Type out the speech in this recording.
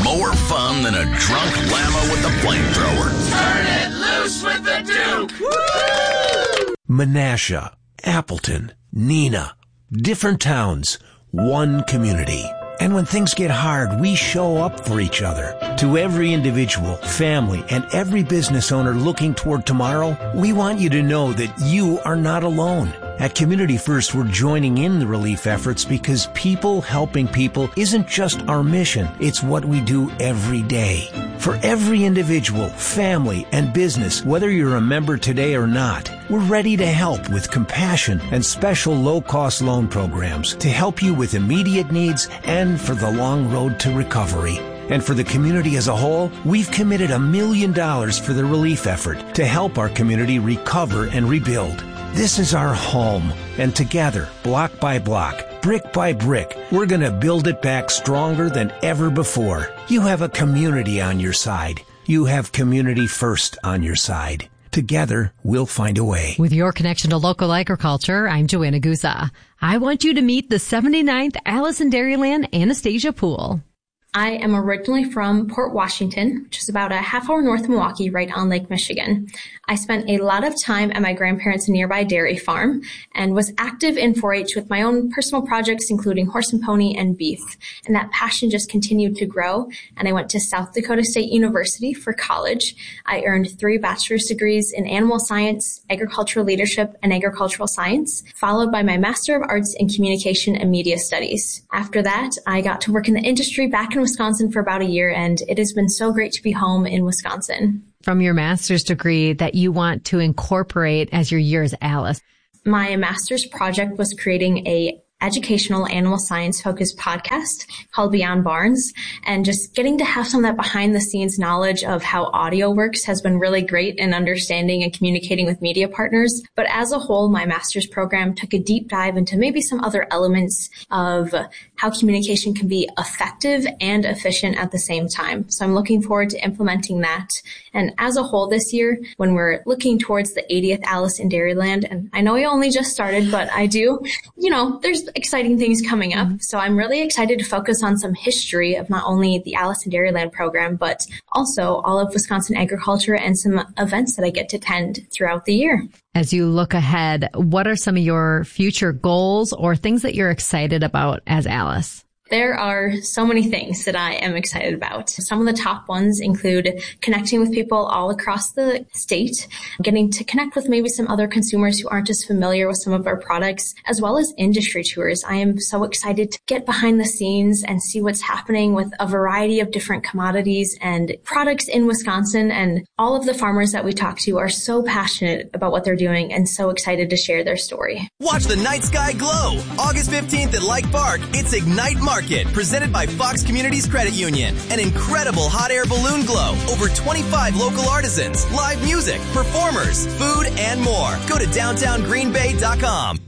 more fun than a drunk llama with a flamethrower. Turn it loose with the Duke! Woo! Menasha, Appleton, Neenah, different towns, one community. And when things get hard, we show up for each other. To every individual, family, and every business owner looking toward tomorrow, we want you to know that you are not alone. At Community First, we're joining in the relief efforts because people helping people isn't just our mission, it's what we do every day. For every individual, family, and business, whether you're a member today or not, we're ready to help with compassion and special low-cost loan programs to help you with immediate needs and for the long road to recovery. And for the community as a whole, we've committed $1 million for the relief effort to help our community recover and rebuild. This is our home, and together, block by block, brick by brick, we're going to build it back stronger than ever before. You have a community on your side. You have Community First on your side. Together, we'll find a way. With your connection to local agriculture, I'm Joanna Guza. I want you to meet the 79th Alice in Dairyland Anastasia Pool. I am originally from Port Washington, which is about a half-hour north of Milwaukee, right on Lake Michigan. I spent a lot of time at my grandparents' nearby dairy farm and was active in 4-H with my own personal projects, including horse and pony and beef. And that passion just continued to grow. And I went to South Dakota State University for college. I earned 3 bachelor's degrees in animal science, agricultural leadership, and agricultural science, followed by my Master of Arts in Communication and Media Studies. After that, I got to work in the industry back in Wisconsin for about a year, and it has been so great to be home in Wisconsin. From your master's degree that you want to incorporate as your year as Alice? My master's project was creating a educational animal science focused podcast called Beyond Barns, and just getting to have some of that behind the scenes knowledge of how audio works has been really great in understanding and communicating with media partners. But as a whole, my master's program took a deep dive into maybe some other elements of how communication can be effective and efficient at the same time. So I'm looking forward to implementing that. And as a whole this year, when we're looking towards the 80th Alice in Dairyland, and I know we only just started, but there's exciting things coming up. So I'm really excited to focus on some history of not only the Alice in Dairyland program, but also all of Wisconsin agriculture and some events that I get to attend throughout the year. As you look ahead, what are some of your future goals or things that you're excited about as Alice? There are so many things that I am excited about. Some of the top ones include connecting with people all across the state, getting to connect with maybe some other consumers who aren't as familiar with some of our products, as well as industry tours. I am so excited to get behind the scenes and see what's happening with a variety of different commodities and products in Wisconsin. And all of the farmers that we talk to are so passionate about what they're doing and so excited to share their story. Watch the night sky glow. August 15th at Lake Park, it's Ignite Market, presented by Fox Communities Credit Union. An incredible hot air balloon glow. Over 25 local artisans, live music, performers, food, and more. Go to downtowngreenbay.com.